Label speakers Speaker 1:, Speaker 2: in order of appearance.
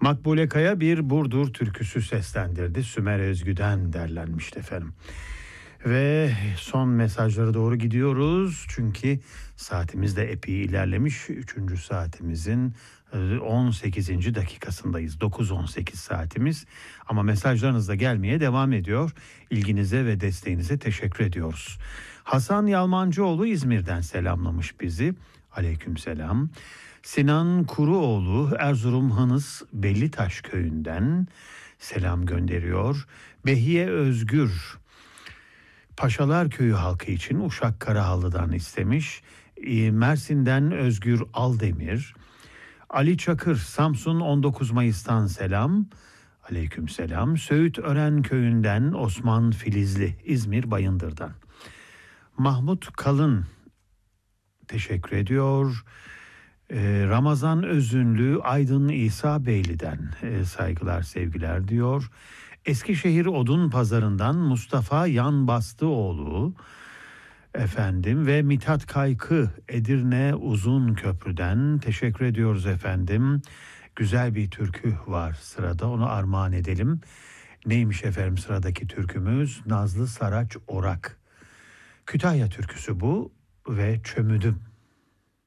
Speaker 1: Makbule Kaya bir Burdur türküsü seslendirdi. Sümer Özgü'den derlenmişti efendim. Ve son mesajlara doğru gidiyoruz. Çünkü saatimiz de epey ilerlemiş. 3. saatimizin 18. dakikasındayız. 9:18 saatimiz. Ama mesajlarınız da gelmeye devam ediyor. İlginize ve desteğinize teşekkür ediyoruz. Hasan Yalmancıoğlu İzmir'den selamlamış bizi. Aleykümselam. Sinan Kuruoğlu Erzurum Hınıs Bellitaş köyünden selam gönderiyor. Behiye Özgür Paşalar Köyü halkı için Uşak Karahalı'dan istemiş. Mersin'den Özgür Aldemir. Ali Çakır Samsun 19 Mayıs'tan selam. Aleykümselam. Söğüt Ören köyünden Osman Filizli İzmir Bayındır'dan. Mahmut Kalın teşekkür ediyor. Ramazan Özünlü Aydın İsa Beyli'den saygılar sevgiler diyor. Eskişehir Odun Pazarı'ndan Mustafa Yanbastıoğlu efendim ve Mithat Kaykı Edirne Uzun Köprü'den teşekkür ediyoruz efendim. Güzel bir türkü var sırada, onu armağan edelim. Neymiş efendim sıradaki türkümüz? Nazlı Saraç Orak. Kütahya türküsü bu ve Çömüdüm.